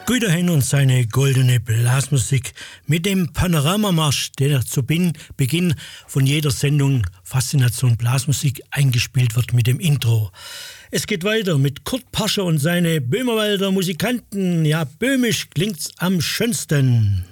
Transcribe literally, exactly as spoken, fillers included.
Güterhin und seine goldene Blasmusik mit dem Panoramamarsch, der zu Beginn von jeder Sendung Faszination Blasmusik eingespielt wird mit dem Intro. Es geht weiter mit Kurt Pascher und seine Böhmerwalder Musikanten. Ja, böhmisch klingt's am schönsten.